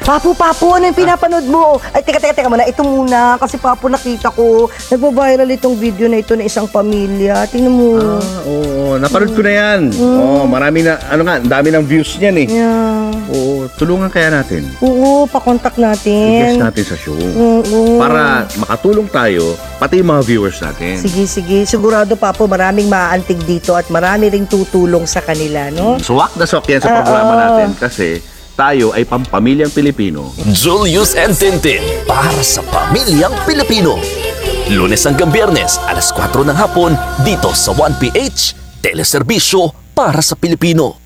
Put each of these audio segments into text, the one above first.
Papu, ano yung pinapanood mo? Ay, teka muna. Ito muna. Kasi Papu, nakita ko. Nagbo-viral itong video na ito na isang pamilya. Tingnan mo. Oo. Napanood ko na yan. Marami na, ang dami ng views niyan eh. Yeah. Oo. Tulungan kaya natin. Oo, pakontak natin. I-guest natin sa show. Oo. Para makatulong tayo, pati yung mga viewers natin. Sige. Sigurado, Papu, maraming maaantig dito at marami ring tutulong sa kanila, no? Swak na swak yan sa programa natin kasi tayo ay pampamilyang Pilipino. Julius and Tintin para sa pamilyang Pilipino. Lunes hanggang Biyernes, alas 4 ng hapon, dito sa 1PH, teleserbisyo para sa Pilipino.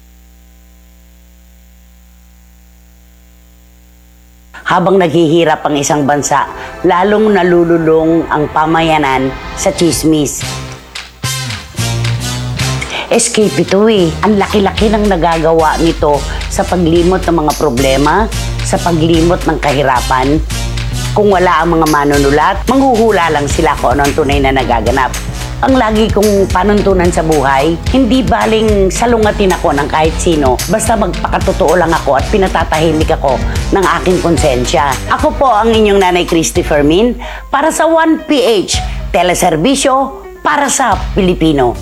Habang naghihirap ang isang bansa, lalong nalululong ang pamayanan sa tsismis. Escape ito eh. Ang laki-laki ng nagagawa nito sa paglimot ng mga problema, sa paglimot ng kahirapan. Kung wala ang mga manunulat, manghuhula lang sila kung ano ang tunay na nagaganap. Ang lagi kong panuntunan sa buhay, hindi baling salungatin ako ng kahit sino, basta magpakatotoo lang ako at pinatatahimik ako ng aking konsensya. Ako po ang inyong Nanay Christy Fermin para sa 1PH, teleserbisyo para sa Pilipino.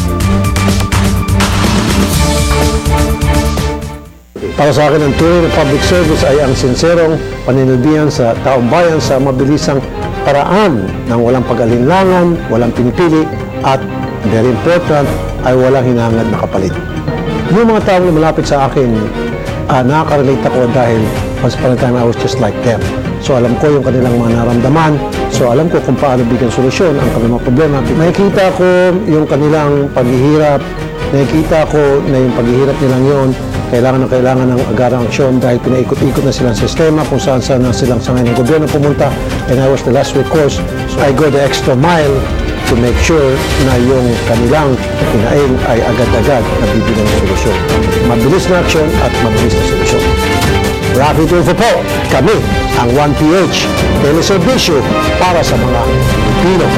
Para sa akin, ang tunay na public service ay ang sinserong paninilbihan sa taong bayan sa mabilisang paraan ng walang pag-alinlangan, walang pinipili, at very important, ay walang hinangad na kapalit. Yung mga taong malapit sa akin, nakaka-relate ako dahil once upon a time I was just like them. So alam ko yung kanilang mga naramdaman, so alam ko kung paano bigyan solusyon ang kanilang mga problema. Nakikita ko yung kanilang paghihirap, nakikita ko na yung paghihirap nilang yon kailangan ng agarang aksyon dahil pinaikot-ikot na silang sistema kung saan na silang sa ngayon ng gobyerno pumunta, and I was the last recourse. So I go the extra mile to make sure na yung kanilang kinain ay agad-agad na bibigyan ng solusyon. Mabilis na aksyon at mabilis na solusyon. Rocky Tulfo po, kami ang 1PH teleserbisyo para sa mga Pilipino.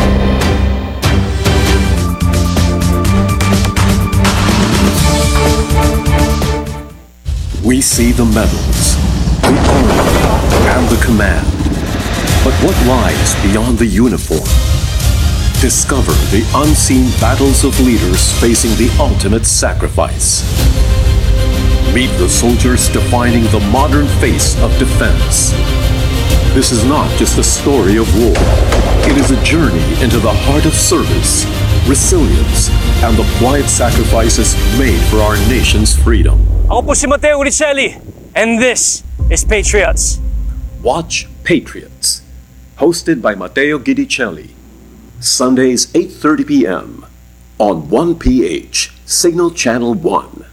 We see the medals, the honor, and the command. But what lies beyond the uniform? Discover the unseen battles of leaders facing the ultimate sacrifice. Meet the soldiers defining the modern face of defense. This is not just a story of war. It is a journey into the heart of service, resilience, and the quiet sacrifices made for our nation's freedom. Ako po si Mateo Uricelli, and this is Patriots. Watch Patriots, hosted by Matteo Guidicelli, Sundays 8:30 p.m. on 1PH, Signal Channel 1.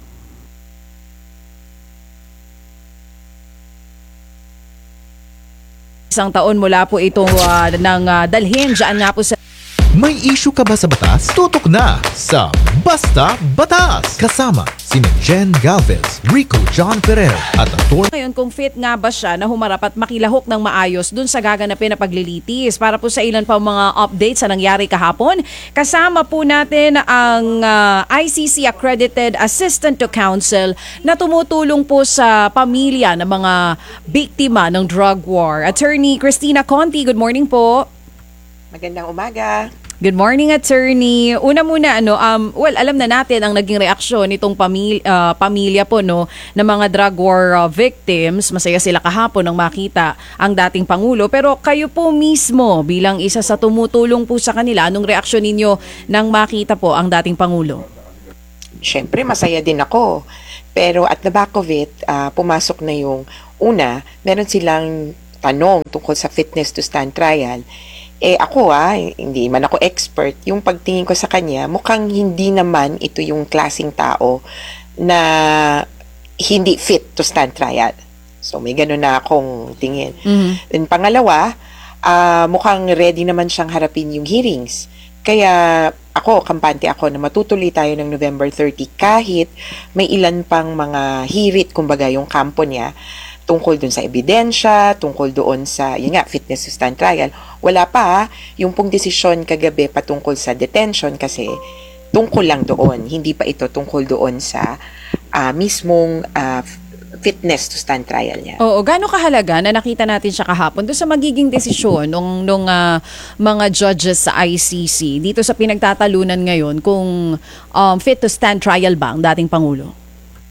Isang taon mula po ito ng dalhin dyan nga po sa... May issue ka ba sa batas? Tutok na sa Basta Batas! Kasama sina Jen Galvez, Rico John Ferrer at Atty. Ngayon kung fit nga ba siya na humarap at makilahok ng maayos dun sa gaganapin na paglilitis. Para po sa ilan pa mga updates sa nangyari kahapon, kasama po natin ang ICC Accredited Assistant to Counsel na tumutulong po sa pamilya ng mga biktima ng drug war. Attorney Christina Conti, good morning po. Magandang umaga. Good morning, attorney. Una muna, alam na natin ang naging reaksyon nitong pamilya po, no, ng mga drug war victims. Masaya sila kahapon nang makita ang dating Pangulo. Pero kayo po mismo, bilang isa sa tumutulong po sa kanila, anong reaksyon ninyo nang makita po ang dating Pangulo? Siyempre, masaya din ako. Pero at the back of it, pumasok na yung una, meron silang tanong tungkol sa fitness to stand trial. Ako hindi man ako expert, yung pagtingin ko sa kanya, mukhang hindi naman ito yung klaseng tao na hindi fit to stand trial. So may ganun na akong tingin. And pangalawa, mukhang ready naman siyang harapin yung hearings. Kaya kampante ako na matutuloy tayo ng November 30 kahit may ilan pang mga hirit, kumbaga yung kampo niya, tungkol doon sa ebidensya, tungkol doon sa, fitness to stand trial. Wala pa, yung pong desisyon kagabi patungkol sa detention kasi tungkol lang doon. Hindi pa ito tungkol doon sa mismong fitness to stand trial niya. Oo, gaano kahalaga na nakita natin siya kahapon doon sa magiging desisyon nung mga judges sa ICC dito sa pinagtatalunan ngayon kung fit to stand trial ba ang dating Pangulo?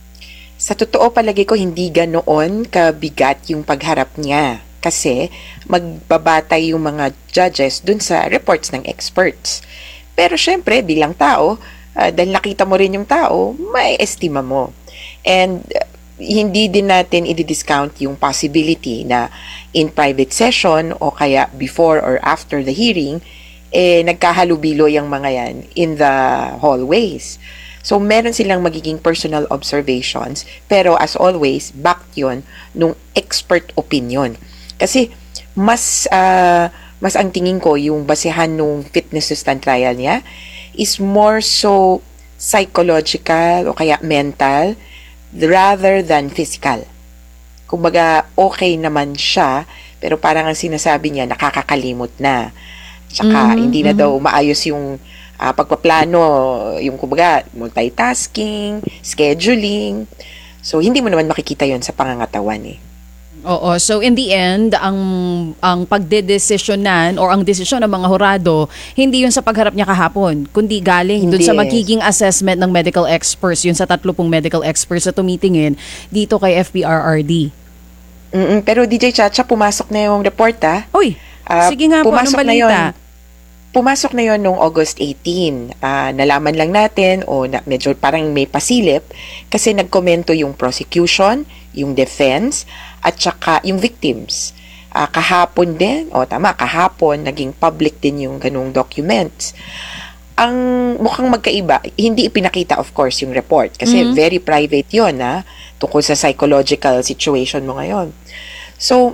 Sa totoo, palagi ko hindi ganoon kabigat yung pagharap niya kasi magbabatay yung mga judges dun sa reports ng experts. Pero syempre, bilang tao, dahil nakita mo rin yung tao, may estima mo. And hindi din natin i-discount yung possibility na in private session o kaya before or after the hearing, nagkahalubilo yung mga yan in the hallways. So, meron silang magiging personal observations, pero as always, backed yun nung expert opinion. Kasi, mas ang tingin ko, yung basehan nung fitness to stand trial niya is more so psychological o kaya mental rather than physical. Kumbaga, okay naman siya, pero parang ang sinasabi niya, nakakakalimot na. Tsaka, hindi na daw maayos yung pagpaplano, yung kumbaga, multitasking, scheduling. So, hindi mo naman makikita yon sa pangangatawan eh. Oo, so in the end, ang pagdedesisyonan or ang desisyon ng mga hurado, hindi yun sa pagharap niya kahapon, kundi galing dun sa magiging assessment ng medical experts, yun sa 30 medical experts na tumitingin dito kay FPRRD. Pero DJ Chacha, pumasok na yung report Uy, sige nga po, anong balita? Pumasok na yon noong August 18. Nalaman lang natin medyo parang may pasilip kasi nagkomento yung prosecution, yung defense, at saka yung victims. Kahapon din, kahapon, naging public din yung ganung documents. Ang mukhang magkaiba, hindi ipinakita of course yung report kasi very private yon tungkol sa psychological situation mo ngayon. So,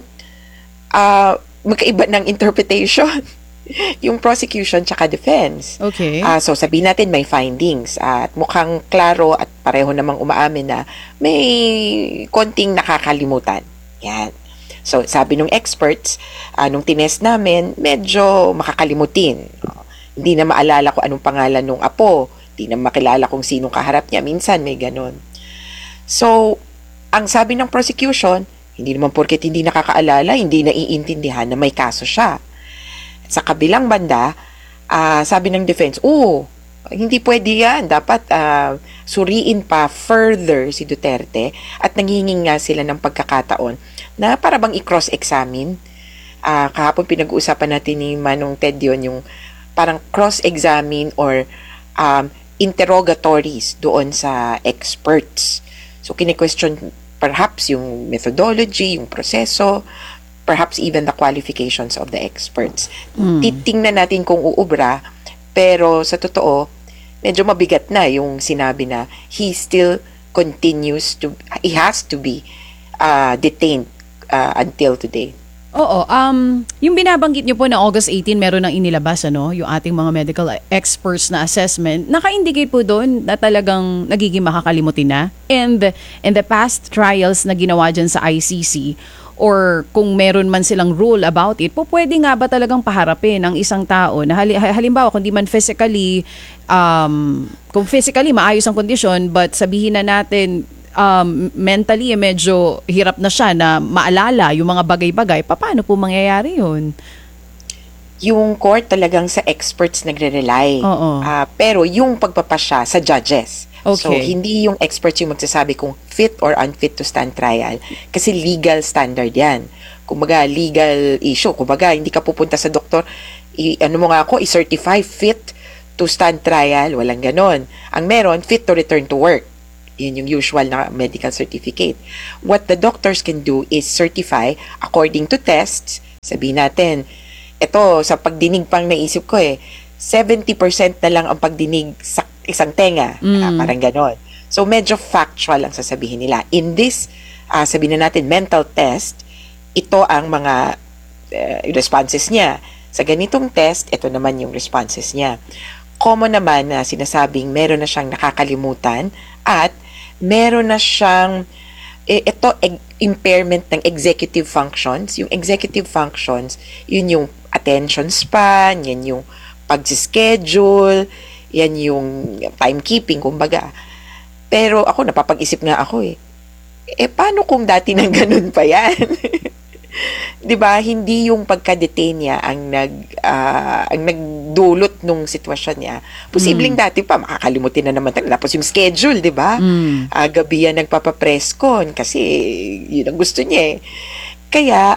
magkaiba ng interpretation yung prosecution tsaka defense. Okay. So sabihin natin may findings at mukhang klaro at pareho namang umaamin na may konting nakakalimutan. Yan. So sabi ng experts, nung tinest namin, medyo makakalimutin. Hindi na maalala kung anong pangalan ng apo, hindi na makilala kung sinong kaharap niya. Minsan may ganun. So, ang sabi ng prosecution, hindi naman porket hindi nakakaalala, hindi naiintindihan na may kaso siya. Sa kabilang banda, sabi ng defense, hindi pwede yan. Dapat suriin pa further si Duterte at nanghinging nga sila ng pagkakataon na para bang i-cross-examine. Kahapon pinag-uusapan natin ni Manong Ted yun, yung parang cross-examine or interrogatories doon sa experts. So, kine-question perhaps yung methodology, yung proseso, perhaps even the qualifications of the experts. Titingnan natin kung uubra, pero sa totoo, medyo mabigat na yung sinabi na he has to be detained until today. Oo, yung binabanggit niyo po na August 18, meron ng inilabas, yung ating mga medical experts na assessment, naka-indicate po doon na talagang nagiging makakalimutin na. And the past trials na ginawa dyan sa ICC, or kung meron man silang rule about it, pwede nga ba talagang paharapin ang isang tao na halimbawa kung di man physically, kung physically maayos ang kondisyon, but sabihin na natin mentally medyo hirap na siya na maalala yung mga bagay-bagay, paano po mangyayari yun? Yung court talagang sa experts nagre-rely. Pero yung pagpapasya sa judges. Okay. So, hindi yung experts yung magsasabi kung fit or unfit to stand trial. Kasi legal standard yan. Kumbaga, legal issue. Kumbaga, hindi ka pupunta sa doktor, i-certify fit to stand trial. Walang ganon. Ang meron, fit to return to work. Yun yung usual na medical certificate. What the doctors can do is certify according to tests. Sabihin natin, ito, sa pagdinig pang naisip ko 70% na lang ang pagdinig sa isang tenga. Parang ganon. So, medyo factual ang sasabihin nila. In this, sabihin na natin, mental test, ito ang mga responses niya. Sa ganitong test, ito naman yung responses niya. Common naman na sinasabing meron na siyang nakakalimutan at meron na siyang impairment ng executive functions. Yung executive functions, yun yung attention span, yan yung pag-schedule, yan yung timekeeping, kumbaga. Pero ako, napapag-isip nga ako paano kung dati nang ganun pa yan? 'Di ba? Hindi yung pagka-detain niya ang nagdulot nung sitwasyon niya. Posibleng dati pa makakalimutin na naman tayo. Tapos yung schedule, 'di ba? Gabi yan nagpapa-press con kasi yun ang gusto niya eh. Kaya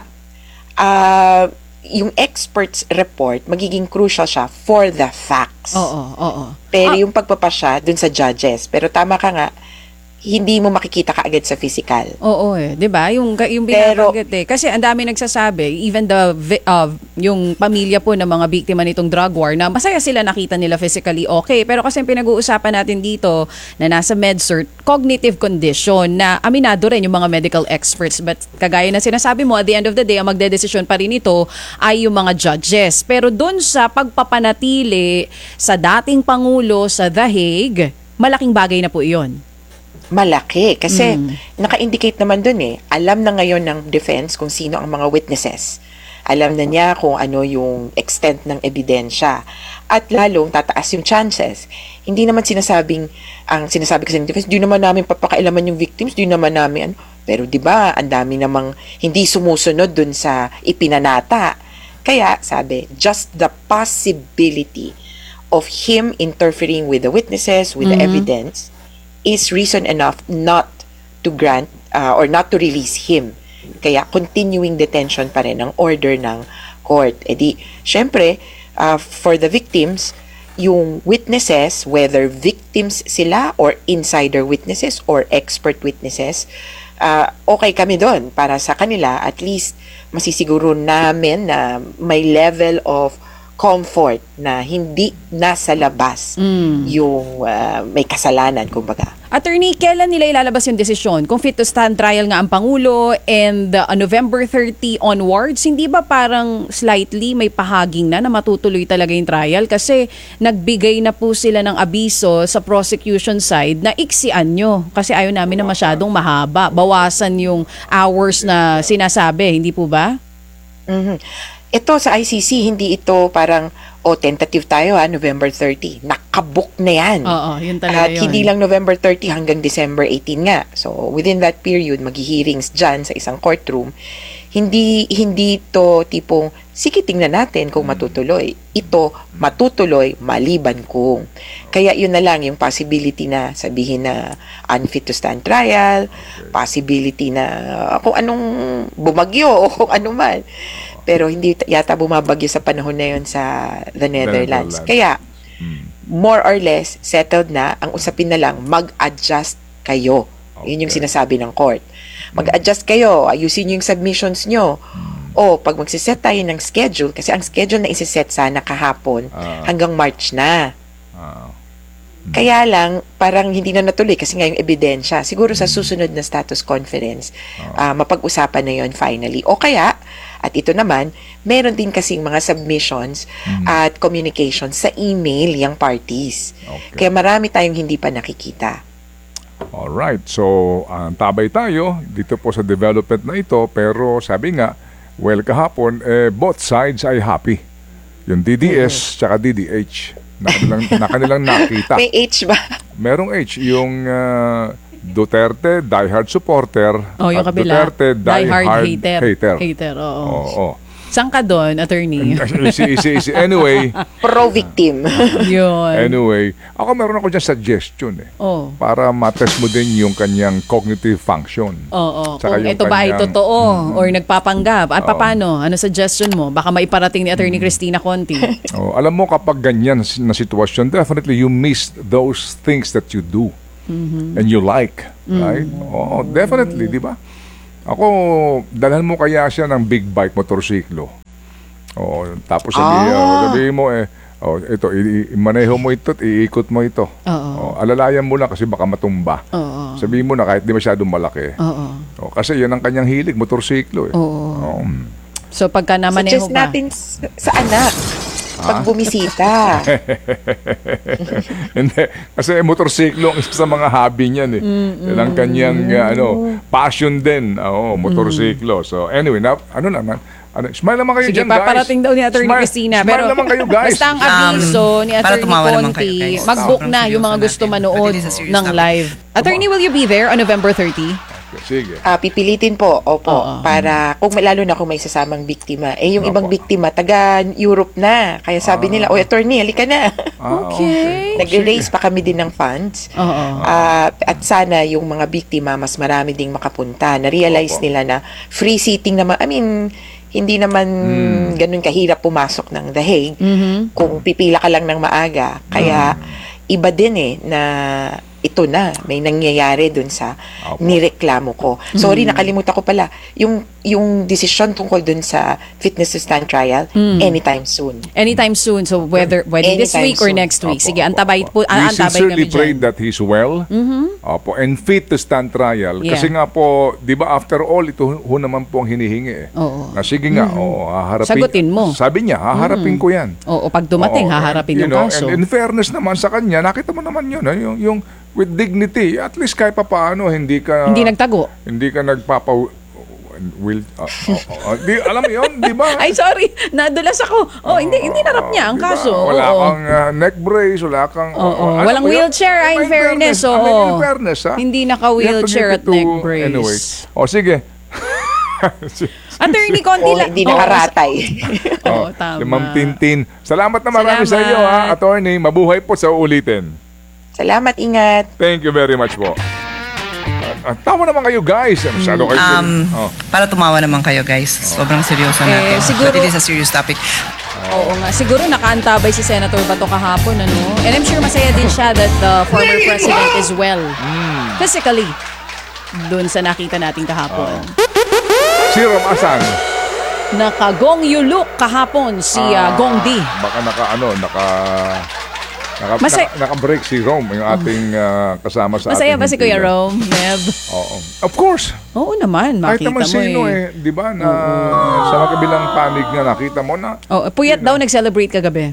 yung experts report magiging crucial siya for the facts. Oo. Pero yung pagpapasya dun sa judges. Pero tama ka nga, hindi mo makikita kaagad sa physical. Oo 'di ba? Yung Pero- binabanggit kasi ang dami nagsasabi, even yung pamilya po ng mga biktima nitong drug war na masaya sila nakita nila physically okay, pero kasi ang pinag-uusapan natin dito na nasa MedCert, cognitive condition na aminado rin yung mga medical experts, but kagaya na sinasabi mo, at the end of the day, ang magdedesisyon pa rin ito ay yung mga judges. Pero dun sa pagpapanatili sa dating Pangulo sa The Hague, malaking bagay na po iyon. Malaki. Kasi naka-indicate naman dun eh. Alam na ngayon ng defense kung sino ang mga witnesses. Alam na niya kung ano yung extent ng ebidensya. At lalong tataas yung chances. Hindi naman sinasabi kasi ng defense, di naman namin papakailaman yung victims, di naman namin Pero di ba ang dami namang hindi sumusunod dun sa ipinanata. Kaya sabi, just the possibility of him interfering with the witnesses, with the evidence, is reason enough not to grant or not to release him. Kaya continuing detention pa rin ang order ng court. E di, syempre, for the victims, yung witnesses, whether victims sila or insider witnesses or expert witnesses, okay kami doon para sa kanila. At least, masisiguro namin na may level of comfort na hindi nasa labas yung may kasalanan, kumbaga. Attorney, kailan nila ilalabas yung desisyon? Kung fit to stand trial nga ang Pangulo and November 30 onwards, hindi ba parang slightly may pahaging na matutuloy talaga yung trial? Kasi nagbigay na po sila ng abiso sa prosecution side na iksian nyo. Kasi ayaw namin na masyadong mahaba. Bawasan yung hours na sinasabi, hindi po ba? Ito sa ICC, hindi ito parang, tentative tayo November 30. Nakabook na yan. Oo, yun talaga At yun. hindi lang November 30 hanggang December 18 nga. So, within that period, maghi-hearings dyan sa isang courtroom. Hindi to tipong, sige tingnan natin kung matutuloy. Ito, matutuloy maliban kung. Kaya yun na lang yung possibility na sabihin na unfit to stand trial, possibility na kung anong bumagyo o kung ano man. Pero hindi yata bumabagyo sa panahon na yun sa the Netherlands. Kaya, more or less, settled na. Ang usapin na lang, mag-adjust kayo. Yun yung sinasabi ng court. Mag-adjust kayo, ayusin yung submissions nyo. O, pag magsiset tayo ng schedule, kasi ang schedule na isiset sana kahapon, hanggang March na. Kaya lang, parang hindi na natuloy kasi nga yung ebidensya. Siguro sa susunod na status conference, mapag-usapan na yon finally. O kaya, at ito naman, meron din kasing mga submissions at communications sa email yung parties. Kaya marami tayong hindi pa nakikita. Alright, so tabay tayo dito po sa development na ito, pero sabi nga, well, kahapon, both sides ay happy. Yung DDS tsaka DDH na kanilang nakita. May H ba? Merong H, yung Duterte, diehard supporter, yung at kabila, Duterte, diehard hater. Oo. Saan ka doon, attorney? Easy. Anyway. Pro-victim. Yun. Anyway, ako meron ako dyan suggestion para matest mo din yung kanyang cognitive function. Oo. Tsaka Kung yung ito ba ay kanyang- totoo or nagpapanggap. At paano? Ano suggestion mo? Baka maiparating ni Attorney Cristina Conti. Alam mo, kapag ganyan na sitwasyon, definitely you miss those things that you do and you like. Right? Oo, definitely, di ba? Ako, dalhan mo kaya siya ng big bike motorsiklo. Tapos sabihin mo, ito, maneho mo ito at iikot mo ito. Alalayan mo lang kasi baka matumba. Sabihin mo na kahit di masyadong malaki. Kasi yan ang kanyang hilig, motorsiklo. So pagka namaneho Suggest ka. natin sa anak. Pag bumisita. Hindi. Kasi motorsiklo ang isa sa mga hobby niyan eh. Yan ang kanyang passion din. Motorsiklo. So anyway, ano naman? Smile naman kayo Sige, dyan, guys. paparating daw ni Attorney Cristina. Smile naman kayo, guys. Basta ang abiso ni para Attorney tumawa naman kayo, Conti, guys. mag-book na yung mga gusto manood ng live. Attorney, will you be there on November 30? Okay, sige. Pipilitin po, opo, para kung lalo na kung may sasamang biktima. Yung ibang biktima taga Europe na. Kaya sabi nila, attorney, halika na. Okay. Nag-raise pa kami din ng funds. At sana yung mga biktima mas marami ding makapunta. Na-realize nila na free seating naman, hindi naman ganun kahirap pumasok ng The Hague kung pipila ka lang ng maaga. Kaya iba din na ito na, may nangyayari dun sa nireklamo ko. Sorry, nakalimutan ko pala. Yung decision tungkol dun sa fitness to stand trial, anytime soon. Anytime soon. So whether this Anytime week or soon. next week. Opo, Sige, opo, antabay opo. We antabay sincerely kami pray dyan. that he's well. Opo, and fit to stand trial. Yeah. Kasi nga po, di ba after all, ito ho naman po ang hinihingi. Oo. Na sige nga, haharapin. Sagutin mo. Sabi niya, haharapin ko yan. Oo, pag dumating, Oo, haharapin and, yung kaso. And in fairness naman sa kanya, nakita mo naman yun, yung with dignity, at least kahit papaano, hindi ka nagtago. Hindi ka alam mo yun, di ba? Ay, sorry. Nadulas ako. Hindi narap niya ang Diba? kaso. Wala Oo. kang neck brace, wala kang... Walang wheelchair, in fairness. In fairness, ha? Hindi naka-wheelchair at neck brace. Anyway. Sige. Attorney, konti lang. Hindi nakaratay. Tama. Ma'am Tintin. Salamat na marami sa Salamat. iyo, ha, attorney. Mabuhay po sa uulitin. Salamat, ingat. Thank you very much po. Tawa naman kayo, guys. Masyado kayo. Para tumawa naman kayo, guys. Sobrang seryoso natin. siguro- But it is a serious topic. Oo nga. Siguro nakaantabay si Senator Bato kahapon, ano? And I'm sure masaya din siya that the former president is well. Physically. Doon sa nakita natin kahapon. Si Rom Asan. Nakagong yuluk kahapon si Gong D. Baka Masaya- naka-break si Rome, yung ating kasama sa Masaya ating ba si Kuya himpilan. Rome, Neb? Oo. Of course. Oo naman, Kahit makita naman mo sino di ba, na sa magkabilang panig na nakita mo na. Puyat daw nag-celebrate kagabi.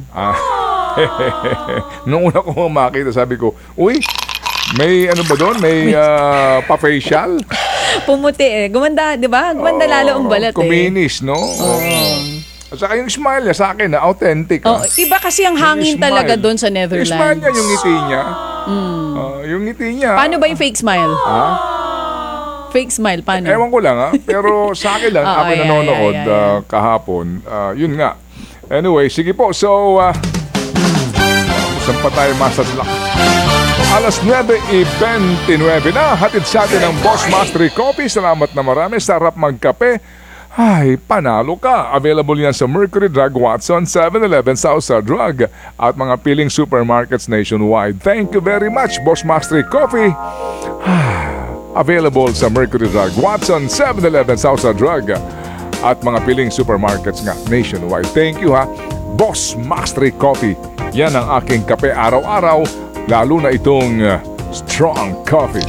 Nung una ko makita, sabi ko, uy, may ano ba doon? May pa-facial? Pumuti Gumanda, di ba? Gumanda lalo ang balat Kuminis, no? At saka yung smile niya sa akin na authentic. Iba kasi ang hangin Yung talaga smile. doon sa Netherlands. Yung smile niya, yung ngiti niya. Yung ngiti niya. Paano ba yung fake smile? Fake smile, paano? Ewan ko lang, ha? Pero sa akin lang, ako nanonood kahapon. Yun nga. Anyway, sige po. So, saan pa tayo masadlak? Alas 9:29 na. Hatid sa atin ng Boss Mastery Coffee. Salamat na marami. Sarap magkape. Ay, panalo ka. Available yan sa Mercury Drug, Watson, 7-Eleven, Southside Drug at mga piling supermarkets nationwide. Thank you very much, Boss Mastery Coffee. Available sa Mercury Drug, Watson, 7-Eleven, Southside Drug at mga piling supermarkets nga nationwide. Thank you, ha. Boss Mastery Coffee. Yan ang aking kape araw-araw, lalo na itong strong coffee.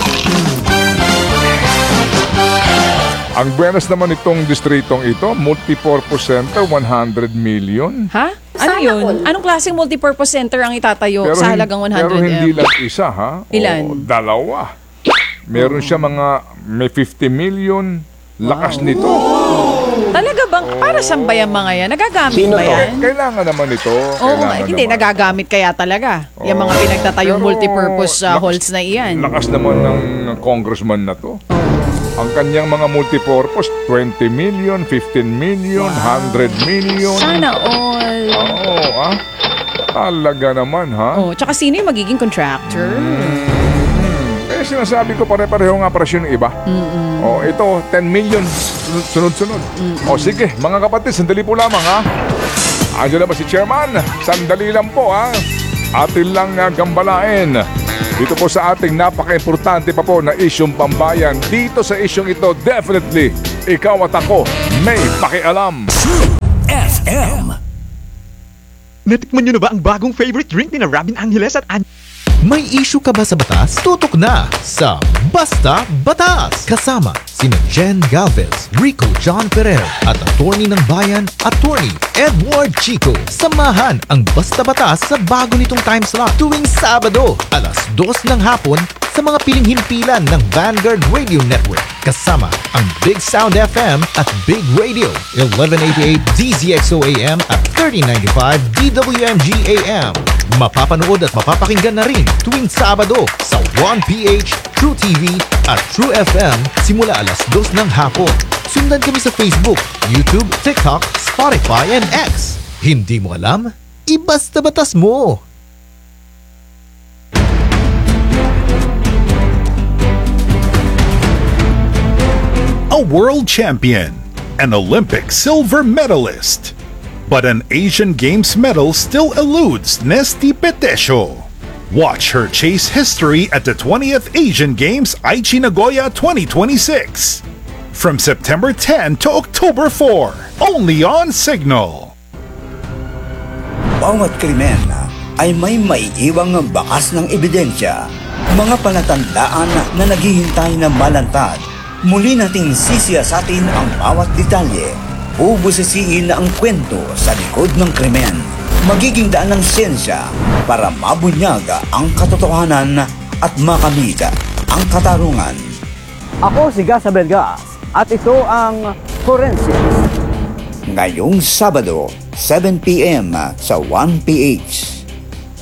Ang buenas naman itong distritong ito, multipurpose center, 100 million. Ha? Ano yun? Anong klaseng multipurpose center ang itatayo sa halagang 100 Pero hindi lang isa, ha? Ilan? Dalawa. Meron siya may 50 million. Lakas nito. Talaga bang? Para saan ba yan mga yan? Nagagamit ba yan? Kailangan naman ito. Hindi, nagagamit kaya talaga. Yung mga pinagtatayong multipurpose halls na iyan. Lakas naman ng congressman na to. Ang kanyang mga multipurpose, 20 million, 15 million, 100 million. Sana all. Talaga naman, ha? Tsaka sino yung magiging contractor? Kaya sinasabi ko, pare-pareho nga presyo ng iba. Ito, 10 million, sunod-sunod. Sige, mga kapatid, sandali po lamang, ha? Andiyan na ba si Chairman? Sandali lang po, ha? Atin lang gambalain. Dito po sa ating napaka-importante pa po na isyong pambayan. Dito sa isyong ito, definitely, ikaw at ako may pakialam. FM. Natikman nyo na ba ang bagong favorite drink ni Robin Angeles at May issue ka ba sa batas? Tutok na sa Basta Batas! Kasama sina Jen Galvez, Rico John Ferrer at attorney ng bayan, attorney Edward Chico. Samahan ang Basta Batas sa bago nitong time slot tuwing Sabado, alas 2 ng hapon sa mga piling himpilan ng Vanguard Radio Network. Kasama ang Big Sound FM at Big Radio, 1188 DZXO AM at 3095 DWMG AM. Mapapanood at mapapakinggan na rin tuwing Sabado sa 1PH, True TV at True FM simula alas 2 ng hapon. Sundan kami sa Facebook, YouTube, TikTok, Spotify, and X. Hindi mo alam? Ibasta batas mo! A world champion, an Olympic silver medalist. But an Asian Games medal still eludes Nesty Petesio. Watch her chase history at the 20th Asian Games Aichi Nagoya 2026. From September 10 to October 4, only on Signal. Bawat krimen ay may maiiwang bakas ng ebidensya, mga palatandaan na naghihintay na malantad. Muli nating sisiyasatin ang bawat detalye. Bubusisiin ang kwento sa likod ng krimen. Magiging daan ng siyensya para mabunyag ang katotohanan at makamit ang katarungan. Ako si Gas Abelgas at ito ang Forensics. Ngayong Sabado, 7 p.m. sa 1PH.